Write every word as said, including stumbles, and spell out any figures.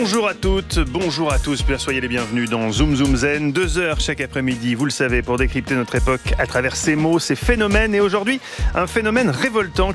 Bonjour à toutes, bonjour à tous, soyez les bienvenus dans Zoom Zoom Zen, deux heures chaque après-midi, vous le savez, pour décrypter notre époque à travers ces mots, ces phénomènes. Et aujourd'hui, un phénomène révoltant